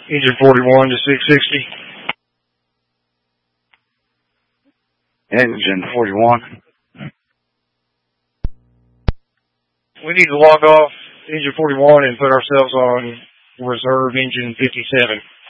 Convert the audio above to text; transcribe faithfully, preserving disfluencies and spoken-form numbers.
Engine forty-one to six sixty. Engine forty-one. We need to log off Engine forty-one and put ourselves on reserve Engine fifty-seven.